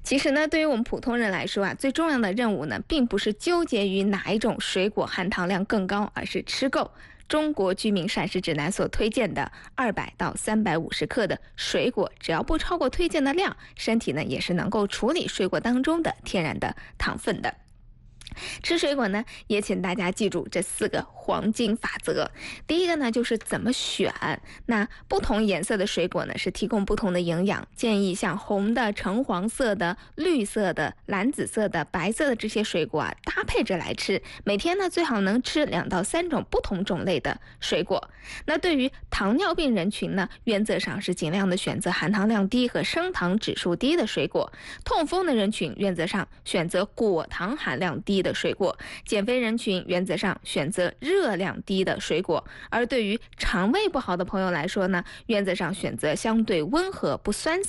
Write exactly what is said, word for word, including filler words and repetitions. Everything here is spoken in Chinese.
其实呢，对于我们普通人来说啊，最重要的任务呢，并不是纠结于哪一种水果含糖量更高，而是吃够。中国居民膳食指南所推荐的二百到三百五十克的水果，只要不超过推荐的量，身体呢也是能够处理水果当中的天然的糖分的。吃水果呢，也请大家记住这四个黄金法则。第一个呢，就是怎么选。那不同颜色的水果呢，是提供不同的营养。建议像红的、橙黄色的、绿色的、蓝紫色的、白色的这些水果啊，搭配着来吃。每天呢，最好能吃两到三种不同种类的水果。那对于糖尿病人群呢，原则上是尽量的选择含糖量低和升糖指数低的水果。痛风的人群原则上选择果糖含量低的水果，减肥人群原则上选择热量低的水果，而对于肠胃不好的朋友来说呢，原则上选择相对温和不酸